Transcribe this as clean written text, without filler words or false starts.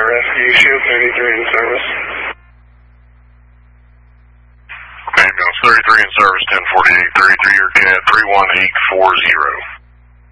Rescue, Shield 33 in service. Ambulance 33 in service, 1048, 33 your CAD 31840.